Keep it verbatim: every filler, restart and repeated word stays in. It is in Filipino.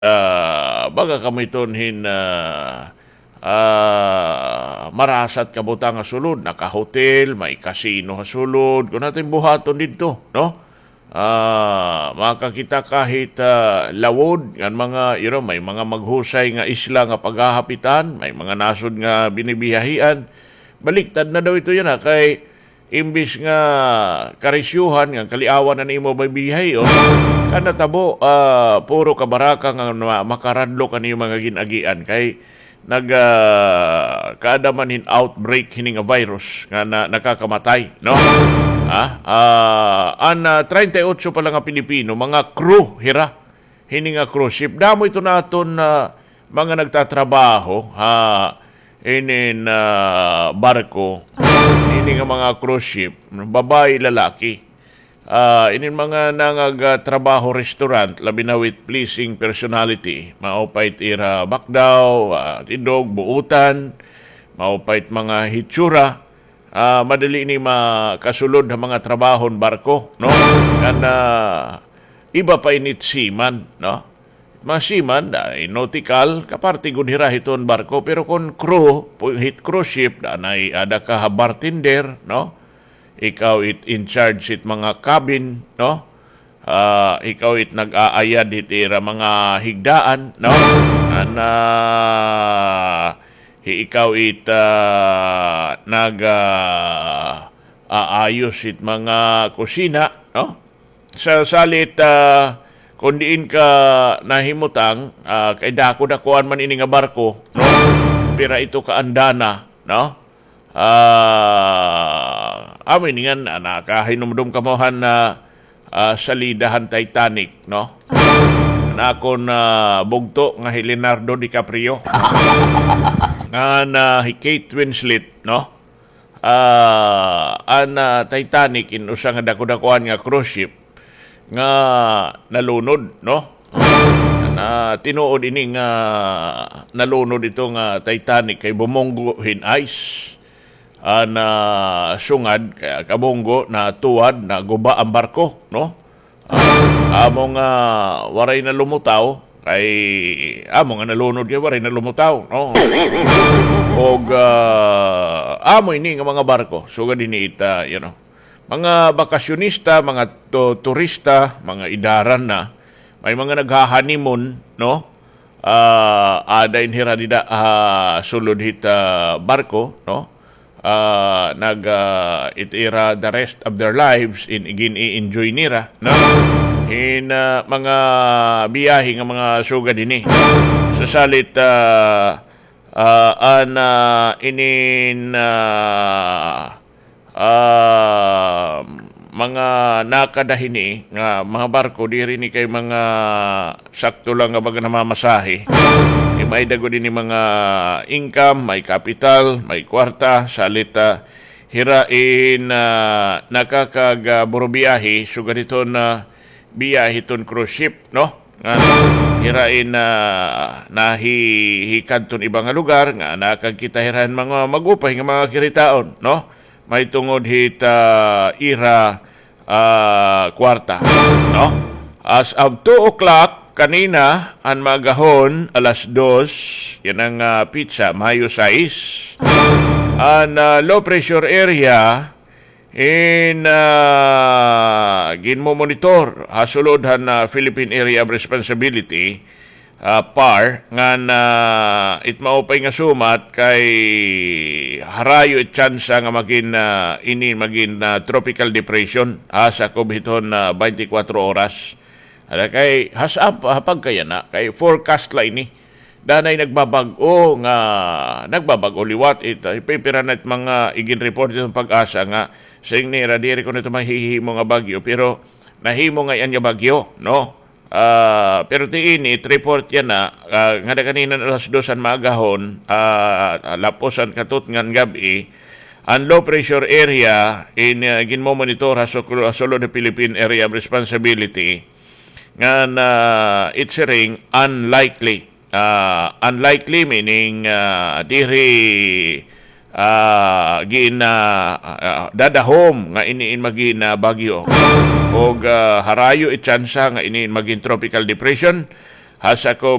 Ah, baga kamitonhin na ah, marasat kabutang nga sulod, naka-hotel, may casino nga sulod, kung natin buhaton dito, no? Ah, makakita kahit ah, lawod, nga mga, you know, may mga maghusay nga isla nga paghahapitan, may mga nasod nga binibiyahian. Baliktad na daw ito yan ha, kay imbis nga karisyuhan nga kaliawan na nimo bibiyahe o kada tabo ah, puro kabaraka nga ma- makaradlo kaniyo mga ginagian kay nag ah, kada man hin outbreak hini nga virus nga na, nakakamatay no ah ah, an ah, thirty-eight pa lang nga Pilipino mga crew hira hini nga cruise ship damo ito naton na mga nagtatrabaho ha inin ah, barko ini nga mga cruise ship, babae, lalaki. Uh, inin mga nangag-trabaho restaurant, labi na with pleasing personality. Maupait ira bakdaw, uh, tindog, buutan, maupait mga hitsura. Uh, madali ni makasulod ng mga trabahon barko, no? Kana iba pa init seaman, no? Masiman, dahil nautical, kaparte gud hirahiton barko, pero kung crew, hit cruise ship, danay ada ka bartender, no? Ikaw it in charge it mga cabin, no? Uh, ikaw it nag-aayad it ira mga higdaan, no? Ana, ikaw it uh, nag uh, aayos it mga kusina, no? Sa salit, uh, kung diin ka nahimutang, uh, kay dako-dakuan man ini nga barko, no? Pira ito ka andana, no? Uh, amin nga, nakahinumdum kamohan na uh, salidahan Titanic, no? Na ako na bugto nga si Leonardo DiCaprio. Nga na si Kate Winslet, no? Uh, an uh, Titanic in usang nga dako-dakuan nga cruise ship nga nalunod, no? Na tinuod ini nga nalunod ito nga Titanic kay bumunggo hin ice. Ana sungad kaya kabunggo na tuwad na guba ang barko, no? Uh, amo nga waray na lumutaw kay amo nga nalunod kay waray na lumutaw, no? Og uh, amo ini nga mga barko sugad ini ita, you know. Mga bakasyonista, mga to, turista, mga idaran na, may mga nagha-honeymoon, no? Uh, ada inhira dida uh, sulod hit uh, barko, no? Uh, nag uh, itira the rest of their lives in igin i-enjoy nira, no? In uh, mga biyahe nga mga sugad ini. Sa salit uh, uh, an uh, inin uh, uh, mga nakadahini nga mga barko diri ni kay mga sakto lang nga baga namamasahe e may dago din ni mga income, may capital, may kwarta salita hirain uh, nakakagaburubiyahe sugad ito na biyahe ton cruise ship, no? Nga hirain na uh, nahihikad ton ibang lugar nga nakagkita hirain mga magupay nga mga kiritaon, no? May tungod hit uh, ira uh, kwarta, no? As of two o'clock kanina ang magahon alas dos yan ang uh, pizza Mayo six ang uh, low pressure area in uh, ginmo monitor hasulodhan na uh, Philippine Area of Responsibility uh, P A R nga na it maupay nga sumat kay harayo it chance nga magin uh, ini magin uh, tropical depression asa kubiton na uh, twenty-four oras. Ala kay hasap hapag kaya na kay forecast la ini. Danay nagbabag-o nga nagbabag-o liwat ito ipipira na mga igin report itong pag-asa nga saying ni radiri ko nito mahihimo nga bagyo pero nahimo nga yan nga bagyo, no? Uh, pero tiini report yan na uh, nga na kanina alas dosan magahon uh, laposan katut ngan gabi ang low pressure area in uh, ginmo monitor solo the Philippine Area of Responsibility nga uh, it's a ring unlikely uh, unlikely meaning uh, diri uh, gina uh, dadahom nga iniin magina bagyo og uh, harayo itsansa nga iniin magin tropical depression Has ako